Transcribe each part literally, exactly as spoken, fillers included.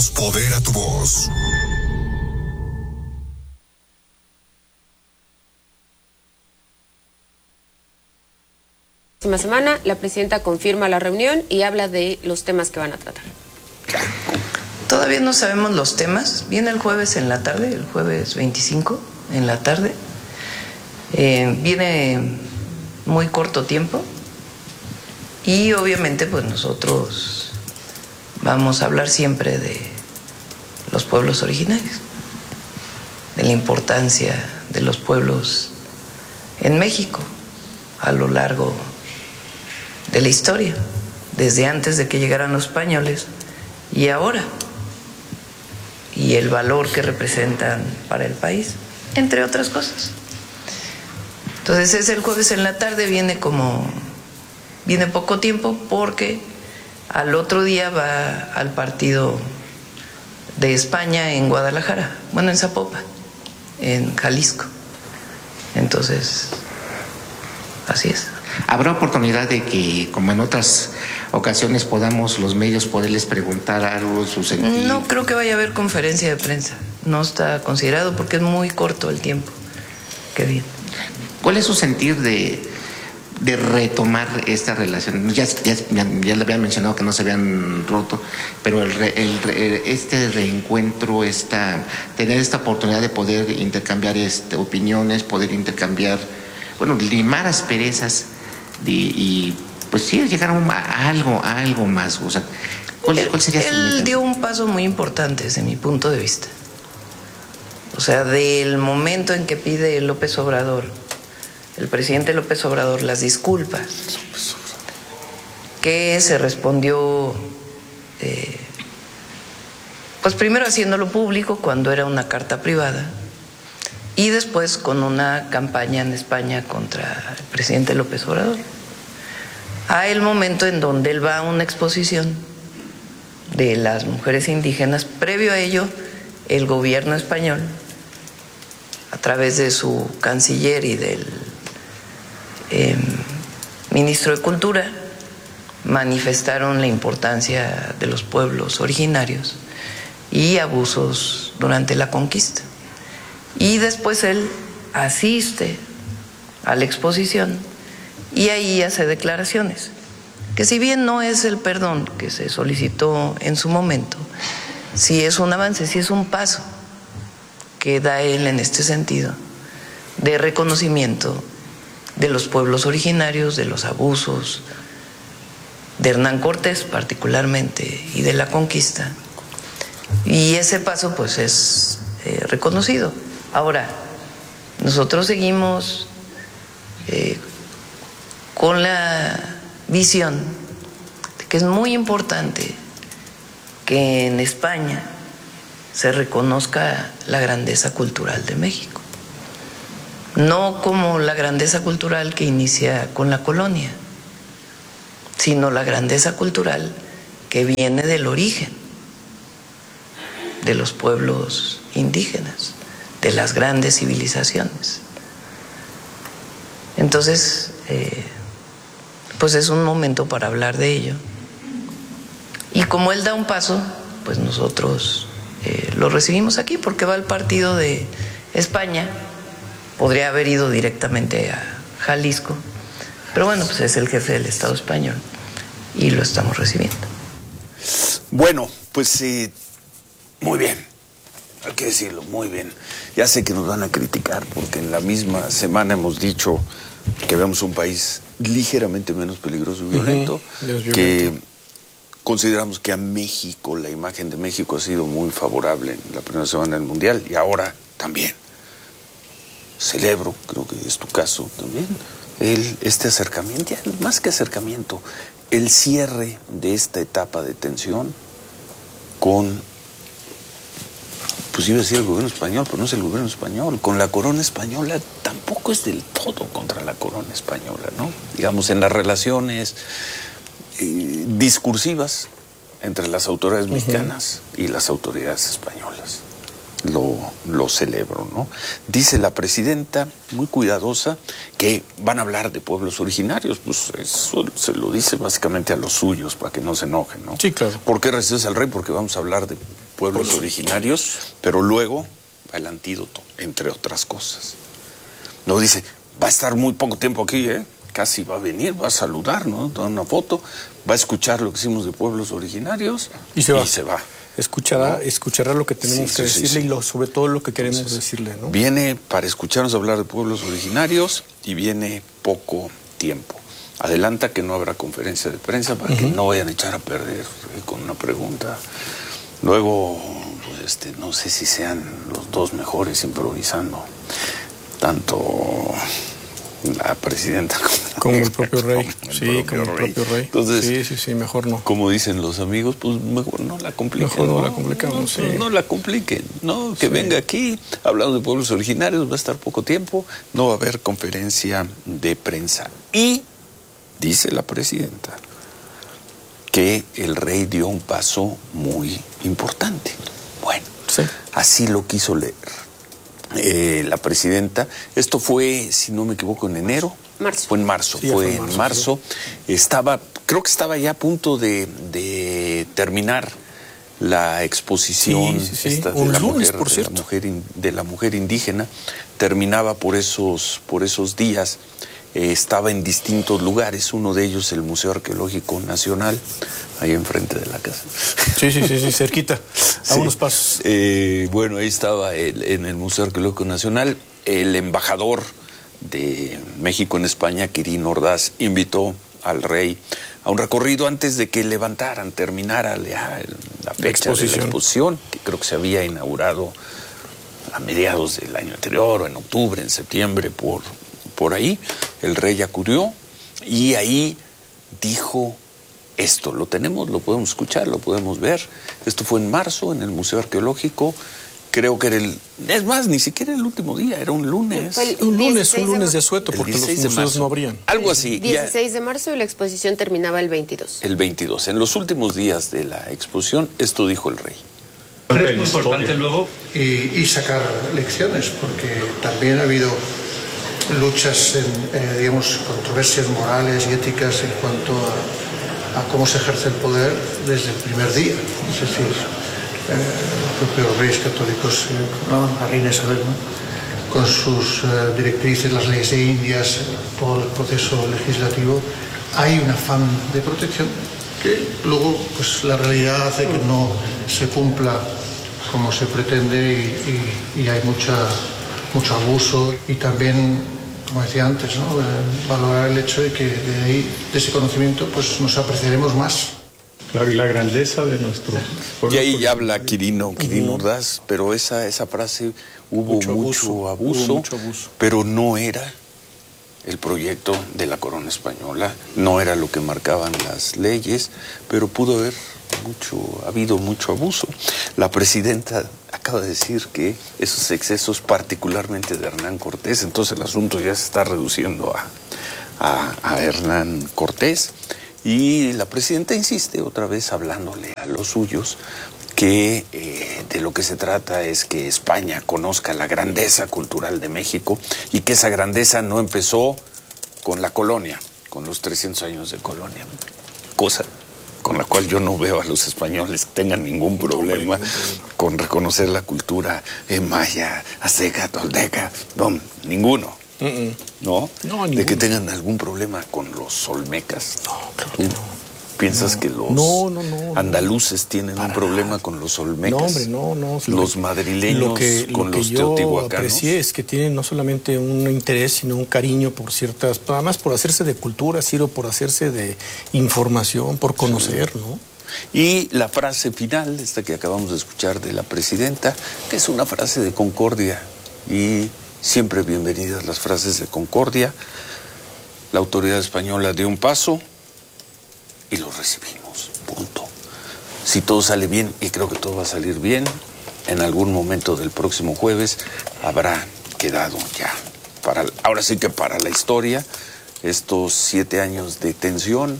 Poder a tu voz. La próxima semana la presidenta confirma la reunión y habla de los temas que van a tratar. Todavía no sabemos los temas. Viene el jueves en la tarde, el jueves veinticinco en la tarde. Eh, viene muy corto tiempo y obviamente pues nosotros vamos a hablar siempre de los pueblos originarios, de la importancia de los pueblos en México a lo largo de la historia, desde antes de que llegaran los españoles y ahora, y el valor que representan para el país, entre otras cosas. Entonces es el jueves en la tarde, viene como, viene poco tiempo porque al otro día va al partido de España en Guadalajara, bueno, en Zapopan, en Jalisco. Entonces, así es. ¿Habrá oportunidad de que, como en otras ocasiones, podamos los medios poderles preguntar algo, su sentir? No creo que vaya a haber conferencia de prensa. No está considerado porque es muy corto el tiempo que viene. ¿Cuál es su sentir de, de retomar esta relación? Ya, ya, ya le habían mencionado que no se habían roto, pero el, el, este reencuentro, esta, tener esta oportunidad de poder intercambiar este, opiniones, poder intercambiar, bueno, limar asperezas de, y pues sí, llegar a, un, a algo, a algo más. O sea, ¿cuál, él, cuál sería su Él meta? dio un paso muy importante desde mi punto de vista. O sea, del momento en que pide López Obrador, el presidente López Obrador, las disculpas, que se respondió, eh, pues primero haciéndolo público cuando era una carta privada y después con una campaña en España contra el presidente López Obrador. A el momento en donde él va a una exposición de las mujeres indígenas, previo a ello, el gobierno español, a través de su canciller y del eh, ministro de Cultura, manifestaron la importancia de los pueblos originarios y abusos durante la conquista. Y después él asiste a la exposición y ahí hace declaraciones, que si bien no es el perdón que se solicitó en su momento, sí es un avance, sí es un paso que da él en este sentido de reconocimiento de los pueblos originarios, de los abusos de Hernán Cortés particularmente y de la conquista. Y ese paso pues es eh, reconocido. Ahora, nosotros seguimos eh, con la visión de que es muy importante que en España se reconozca la grandeza cultural de México. No como la grandeza cultural que inicia con la colonia, sino la grandeza cultural que viene del origen de los pueblos indígenas, de las grandes civilizaciones. Entonces, eh, pues es un momento para hablar de ello. Y como él da un paso, pues nosotros eh, lo recibimos aquí porque va al partido de España. Podría haber ido directamente a Jalisco, pero bueno, pues es el jefe del Estado español y lo estamos recibiendo. Bueno, pues eh, muy bien, hay que decirlo, muy bien. Ya sé que nos van a criticar porque en la misma semana hemos dicho que vemos un país ligeramente menos peligroso y violento, uh-huh. que consideramos que a México, la imagen de México ha sido muy favorable en la primera semana del Mundial y ahora también. Celebro, creo que es tu caso también, el, este acercamiento, más que acercamiento, el cierre de esta etapa de tensión con, pues iba a decir el gobierno español, pero no es el gobierno español, con la corona española, tampoco es del todo contra la corona española, ¿no? Digamos, en las relaciones eh, discursivas entre las autoridades uh-huh. mexicanas y las autoridades españolas. Lo, lo celebro, ¿no? Dice la presidenta, muy cuidadosa, que van a hablar de pueblos originarios. Pues eso se lo dice básicamente a los suyos, para que no se enojen, ¿no? Sí, claro. ¿Por qué recibes al rey? Porque vamos a hablar de pueblos originarios, pero luego va el antídoto, entre otras cosas. No dice, va a estar muy poco tiempo aquí, ¿eh? Casi va a venir, va a saludar, ¿no? Dar una foto, va a escuchar lo que hicimos de pueblos originarios y se va. Y se va. Escuchará, ¿no? escuchará lo que tenemos sí, que sí, decirle sí, sí. y lo, sobre todo lo que queremos Entonces, decirle, ¿no? Viene para escucharnos hablar de pueblos originarios y viene poco tiempo. Adelanta que no habrá conferencia de prensa para uh-huh. que no vayan a echar a perder eh, con una pregunta. Luego, pues, este, no sé si sean los dos mejores improvisando, tanto la presidenta como, como el propio rey. Como el sí, propio como el rey. propio rey. Entonces, sí, sí, sí, mejor no. Como dicen los amigos, pues mejor no la compliquen. Mejor no, no la complicamos, no, sí. No la compliquen, ¿no? Que sí. venga aquí, hablando de pueblos originarios, va a estar poco tiempo, no va a haber conferencia de prensa. Y dice la presidenta que el rey dio un paso muy importante. Bueno, sí. así lo quiso leer eh, la presidenta. Esto fue, si no me equivoco, en enero. Marzo. Fue en marzo, sí, fue, fue en en marzo. marzo. Sí. Estaba, creo que estaba ya a punto de, de terminar la exposición sí, sí, sí. Esta de, un la lunes, mujer, por de, cierto. la mujer in, de la mujer indígena. Terminaba por esos, por esos días. Eh, estaba en distintos lugares, uno de ellos el Museo Arqueológico Nacional, ahí enfrente de la casa. Sí, sí, sí, sí cerquita, a sí. unos pasos. Eh, bueno, ahí estaba el, en el Museo Arqueológico Nacional, el embajador de México en España, Quirino Ordaz, invitó al rey a un recorrido antes de que levantaran, terminara la, la fecha la exposición. de la exposición, que creo que se había inaugurado a mediados del año anterior, o en octubre, en septiembre, por... Por ahí el rey acudió y ahí dijo esto, lo tenemos, lo podemos escuchar, lo podemos ver. Esto fue en marzo en el Museo Arqueológico, creo que era el, es más, ni siquiera el último día, era un lunes. El un lunes, un lunes de asueto, porque los museos marzo. no abrían. Algo así. dieciséis de marzo y la exposición terminaba el veintidós. El veintidós. En los últimos días de la exposición, esto dijo el rey. Es muy importante luego y, y sacar lecciones, porque también ha habido luchas, en, eh, digamos, controversias morales y éticas en cuanto a, a cómo se ejerce el poder desde el primer día. Es decir, eh, los propios reyes católicos, eh, ¿no? La reina Isabel, ¿no? Con sus eh, directrices, las leyes de Indias, todo el proceso legislativo, hay un afán de protección que luego pues, la realidad hace que no se cumpla como se pretende y, y, y hay mucha, mucho abuso y también, como decía antes, ¿no? eh, valorar el hecho de que de ahí, de ese conocimiento, pues nos apreciaremos más. Claro, y la grandeza de nuestro pueblo. Y ahí habla Quirino, Quirino Ordaz, pero esa, esa frase hubo mucho, mucho, abuso, abuso, hubo mucho abuso, pero no era el proyecto de la corona española, no era lo que marcaban las leyes, pero pudo haber mucho, ha habido mucho abuso. La presidenta acaba de decir que esos excesos, particularmente de Hernán Cortés, entonces el asunto ya se está reduciendo a, a, a Hernán Cortés, y la presidenta insiste otra vez hablándole a los suyos que eh, de lo que se trata es que España conozca la grandeza cultural de México y que esa grandeza no empezó con la colonia, con los trescientos años de colonia, cosa con la cual yo no veo a los españoles que tengan ningún problema con reconocer la cultura eh, maya, azteca, tolteca, no, ninguno. Uh-uh. ¿No? No, de que tengan algún problema con los olmecas. No, claro que no. ¿Piensas no. que los no, no, no, andaluces tienen Para un problema nada. con los olmecas? No, hombre, no, no. Los que, madrileños lo que, con lo los que yo teotihuacanos. aprecié es que tienen no solamente un interés, sino un cariño por ciertas, además por hacerse de cultura, sino por hacerse de información, por conocer, sí. ¿no? Y la frase final, esta que acabamos de escuchar de la presidenta, que es una frase de concordia y siempre bienvenidas las frases de concordia. La autoridad española dio un paso y lo recibimos, punto. Si todo sale bien, y creo que todo va a salir bien, en algún momento del próximo jueves habrá quedado ya, para, ahora sí que para la historia, estos siete años de tensión,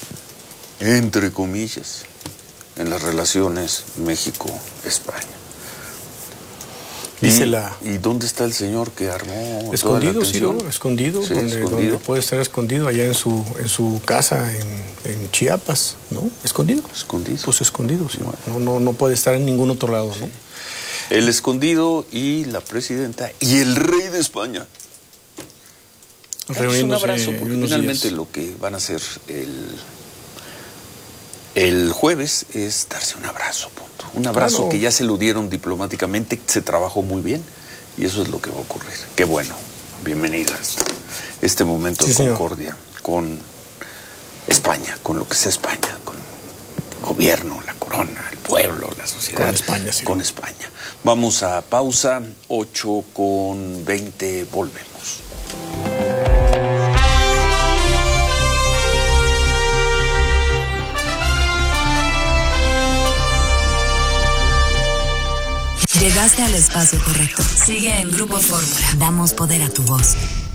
entre comillas, en las relaciones México-España. Dice ¿Y, la... ¿Y dónde está el señor que armó Escondido, toda la sí, ¿no? Escondido, Sí, donde, escondido. donde puede estar escondido, allá en su en su casa en, en Chiapas, ¿no? Escondido. Escondido. Pues escondido, sí. No, no, no puede estar en ningún otro lado, ¿no? El escondido y la presidenta y el rey de España. Es un Reuniéndose abrazo, en porque unos finalmente días. lo que van a hacer el, el jueves es darse un abrazo, punto. Un abrazo Claro. que ya se lo dieron diplomáticamente, se trabajó muy bien y eso es lo que va a ocurrir. Qué bueno, bienvenidas. Este momento Sí, de señor. concordia con España, con lo que sea España, con el gobierno, la corona, el pueblo, la sociedad. Con España, sí. Con España. Vamos a pausa, ocho con veinte, volvemos. Llegaste al espacio correcto. Sigue en Grupo Fórmula. Damos poder a tu voz.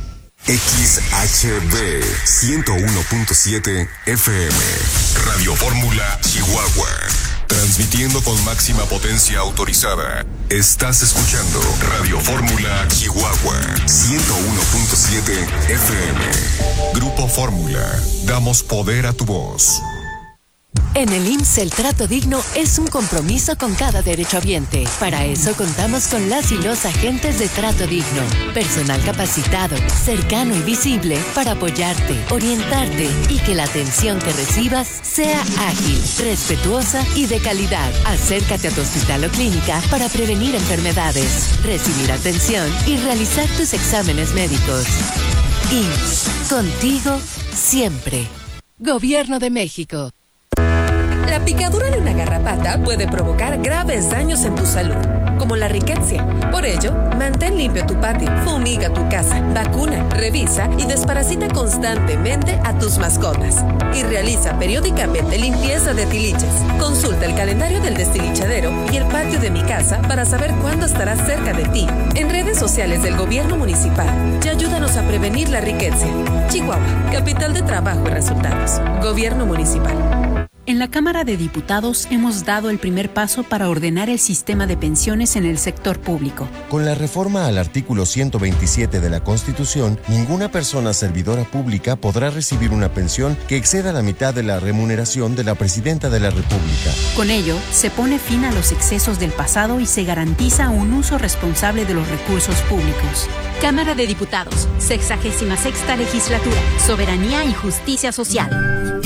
X H B ciento uno punto siete F M. Radio Fórmula Chihuahua. Transmitiendo con máxima potencia autorizada. Estás escuchando Radio Fórmula Chihuahua ciento uno punto siete F M. Grupo Fórmula. Damos poder a tu voz. En el I M S S el trato digno es un compromiso con cada derechohabiente. Para eso contamos con las y los agentes de trato digno. Personal capacitado, cercano y visible para apoyarte, orientarte y que la atención que recibas sea ágil, respetuosa y de calidad. Acércate a tu hospital o clínica para prevenir enfermedades, recibir atención y realizar tus exámenes médicos. I M S S, contigo siempre. Gobierno de México. La picadura de una garrapata puede provocar graves daños en tu salud, como la riqueza. Por ello, mantén limpio tu patio, fumiga tu casa, vacuna, revisa y desparasita constantemente a tus mascotas. Y realiza periódicamente limpieza de tiliches. Consulta el calendario del destilichadero y el patio de mi casa para saber cuándo estará cerca de ti. En redes sociales del gobierno municipal y ayúdanos a prevenir la riqueza. Chihuahua, capital de trabajo y resultados. Gobierno municipal. En la Cámara de Diputados hemos dado el primer paso para ordenar el sistema de pensiones en el sector público. Con la reforma al artículo ciento veintisiete de la Constitución, ninguna persona servidora pública podrá recibir una pensión que exceda la mitad de la remuneración de la Presidenta de la República. Con ello, se pone fin a los excesos del pasado y se garantiza un uso responsable de los recursos públicos. Cámara de Diputados, sexagésima sexta legislatura, soberanía y justicia social.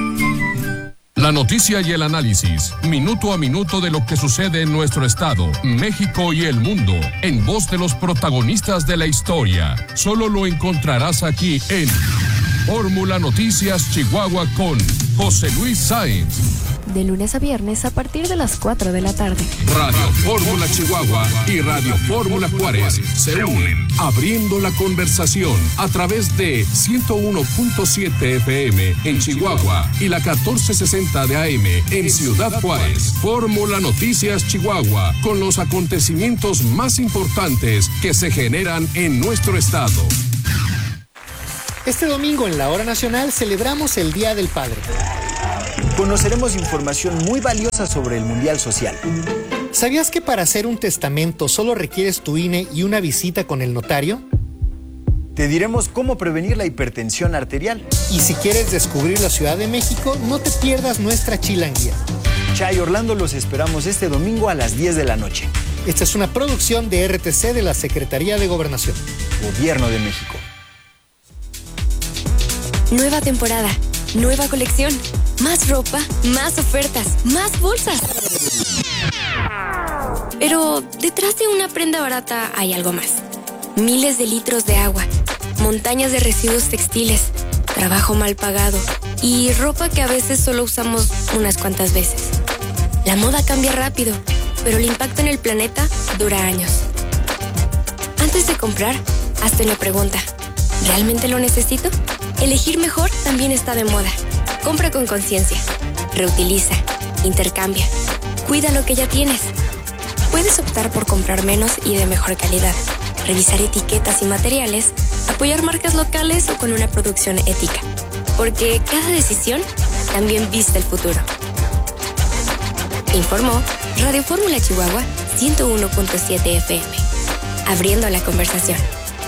La noticia y el análisis, minuto a minuto de lo que sucede en nuestro estado, México y el mundo, en voz de los protagonistas de la historia. Solo lo encontrarás aquí en Fórmula Noticias Chihuahua con José Luis Sáenz. De lunes a viernes a partir de las cuatro de la tarde. Radio Fórmula Chihuahua y Radio Fórmula Juárez se unen, abriendo la conversación a través de ciento uno punto siete F M en Chihuahua y la catorce sesenta de A M en Ciudad Juárez. Fórmula Noticias Chihuahua, con los acontecimientos más importantes que se generan en nuestro estado. Este domingo en la Hora Nacional celebramos el Día del Padre. Conoceremos información muy valiosa sobre el Mundial Social. ¿Sabías que para hacer un testamento solo requieres tu I N E y una visita con el notario? Te diremos cómo prevenir la hipertensión arterial. Y si quieres descubrir la Ciudad de México, no te pierdas nuestra chilanguía. Chay Orlando, los esperamos este domingo a las diez de la noche. Esta es una producción de R T C de la Secretaría de Gobernación. Gobierno de México. Nueva temporada, nueva colección. Más ropa, más ofertas, más bolsas. Pero detrás de una prenda barata hay algo más. Miles de litros de agua, montañas de residuos textiles, trabajo mal pagado y ropa que a veces solo usamos unas cuantas veces. La moda cambia rápido, pero el impacto en el planeta dura años. Antes de comprar, hazte una pregunta. ¿Realmente lo necesito? Elegir mejor también está de moda. Compra con conciencia. Reutiliza. Intercambia. Cuida lo que ya tienes. Puedes optar por comprar menos y de mejor calidad. Revisar etiquetas y materiales. Apoyar marcas locales o con una producción ética. Porque cada decisión también viste el futuro. Informó Radio Fórmula Chihuahua, ciento uno punto siete F M. Abriendo la conversación.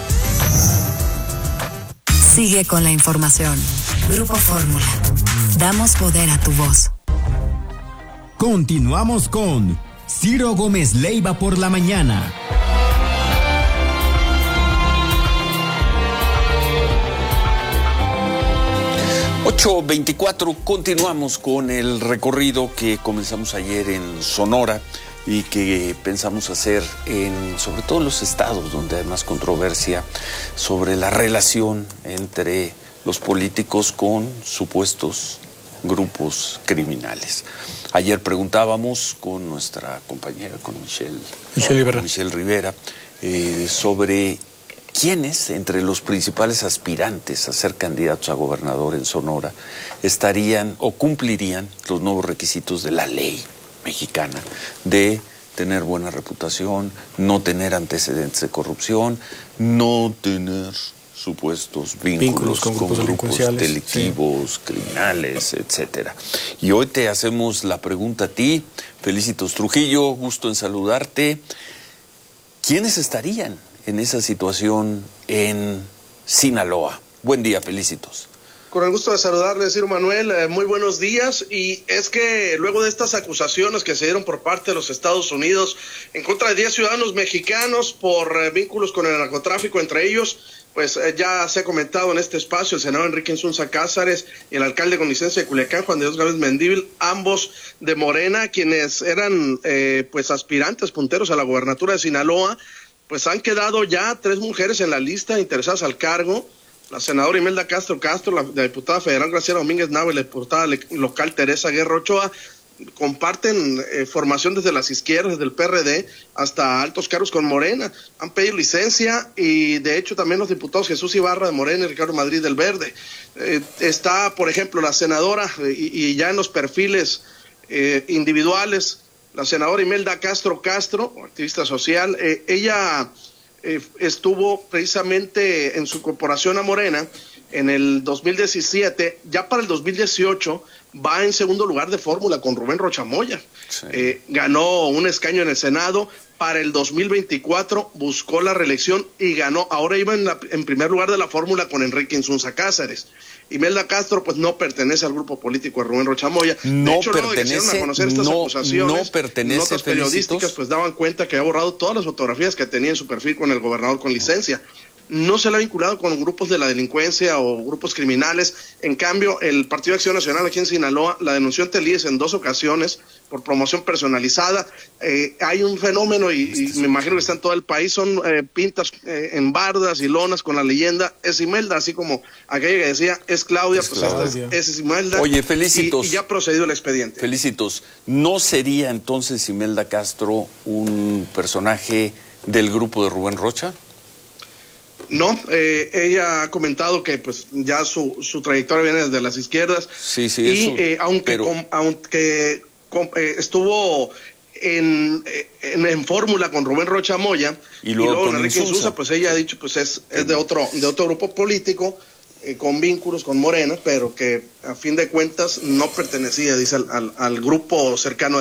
Sigue con la información. Grupo Fórmula. Damos poder a tu voz. Continuamos con Ciro Gómez Leiva por la mañana. ocho veinticuatro, continuamos con el recorrido que comenzamos ayer en Sonora y que pensamos hacer en, sobre todo en los estados donde hay más controversia sobre la relación entre los políticos con supuestos grupos criminales. Ayer preguntábamos con nuestra compañera, con Michelle, Michelle Rivera, Michelle Rivera eh, sobre quiénes entre los principales aspirantes a ser candidatos a gobernador en Sonora estarían o cumplirían los nuevos requisitos de la ley mexicana de tener buena reputación, no tener antecedentes de corrupción, no tener supuestos vínculos, vínculos con, con grupos, grupos delictivos, sí, criminales, etcétera. Y hoy te hacemos la pregunta a ti, Felicitos Trujillo, gusto en saludarte. ¿Quiénes estarían en esa situación en Sinaloa? Buen día, Felicitos. Con el gusto de saludarle, Ciro Manuel, eh, muy buenos días. Y es que luego de estas acusaciones que se dieron por parte de los Estados Unidos en contra de diez ciudadanos mexicanos por eh, vínculos con el narcotráfico, entre ellos, pues eh, ya se ha comentado en este espacio el senador Enrique Insunza Cázares y el alcalde con licencia de Culiacán, Juan de Dios Gálvez Mendívil, ambos de Morena, quienes eran eh, pues aspirantes punteros a la gobernatura de Sinaloa. Pues han quedado ya tres mujeres en la lista interesadas al cargo: la senadora Imelda Castro Castro, la, la diputada federal Graciela Domínguez Nava y la diputada local Teresa Guerra Ochoa. Comparten eh, formación desde las izquierdas, desde el P R D hasta altos cargos con Morena. Han pedido licencia y de hecho también los diputados Jesús Ibarra de Morena y Ricardo Madrid del Verde. Eh, está, por ejemplo, la senadora eh, y, y ya en los perfiles eh, individuales, la senadora Imelda Castro Castro, activista social. Eh, ella eh, estuvo precisamente en su corporación a Morena en el dos mil diecisiete, ya para el dos mil dieciocho va en segundo lugar de fórmula con Rubén Rocha Moya. Sí. Eh, ganó un escaño en el Senado. Para el dos mil veinticuatro buscó la reelección y ganó. Ahora iba en, la, en primer lugar de la fórmula con Enrique Insunza Cázares. Imelda Castro pues no pertenece al grupo político de Rubén Rocha Moya. No de hecho, pertenece, luego de que a conocer estas no, acusaciones, no pertenece, notas periodísticas pues daban cuenta que ha borrado todas las fotografías que tenía en su perfil con el gobernador con licencia. No se le ha vinculado con grupos de la delincuencia o grupos criminales. En cambio, el Partido de Acción Nacional aquí en Sinaloa la denunció ante el I E S en dos ocasiones por promoción personalizada. Eh, hay un fenómeno, y, y me imagino que está en todo el país, son eh, pintas eh, en bardas y lonas con la leyenda es Imelda, así como aquella que decía es Claudia, es pues Claudia. Esta es, es Imelda. Oye, Felicitos. Y, y ya ha procedido el expediente. Felicitos. ¿No sería entonces Imelda Castro un personaje del grupo de Rubén Rocha? No, eh, ella ha comentado que pues ya su, su trayectoria viene desde las izquierdas. Sí, sí, y eso, eh, aunque, pero... com, aunque com, eh, estuvo en, en, en fórmula con Rubén Rocha Moya y luego, y luego con Enrique Insunza, pues ella ha dicho pues es, es de otro de otro grupo político eh, con vínculos con Morena, pero que a fin de cuentas no pertenecía, dice, al, al, al grupo cercano